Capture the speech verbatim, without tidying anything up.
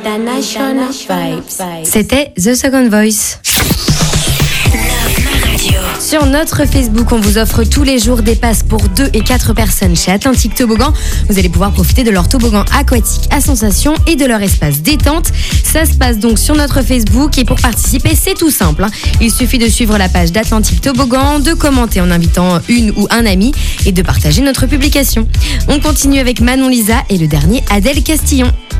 C'était The Second Voice. Sur notre Facebook, on vous offre tous les jours des passes pour deux et quatre personnes chez Atlantique Toboggan. Vous allez pouvoir profiter de leur toboggan aquatique à sensation et de leur espace détente. Ça se passe donc sur notre Facebook et pour participer, c'est tout simple. Hein. Il suffit de suivre la page d'Atlantique Toboggan, de commenter en invitant une ou un ami et de partager notre publication. On continue avec Manon Lisa et le dernier Adèle Castillon.